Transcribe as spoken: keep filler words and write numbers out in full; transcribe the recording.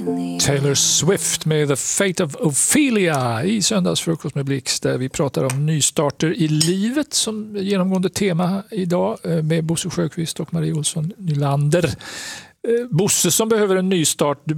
Taylor Swift med The Fate of Ophelia i Söndagsfrukost med Blixt, där vi pratar om nystarter i livet som genomgående tema idag med Bosse Sjöqvist och Marie Olsson Nylander. Bosse som behöver en nystart. Du